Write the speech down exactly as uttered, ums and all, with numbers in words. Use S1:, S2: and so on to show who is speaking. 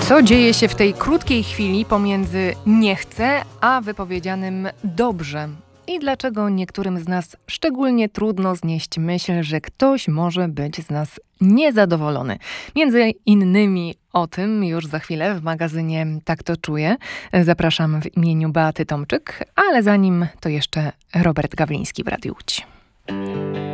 S1: Co dzieje się w tej krótkiej chwili pomiędzy nie chcę, a wypowiedzianym dobrze? I dlaczego niektórym z nas szczególnie trudno znieść myśl, że ktoś może być z nas niezadowolony? Między innymi o tym już za chwilę w magazynie Tak to czuję. Zapraszam w imieniu Beaty Tomczyk, ale zanim to jeszcze Robert Gawliński w Radiu Łódź.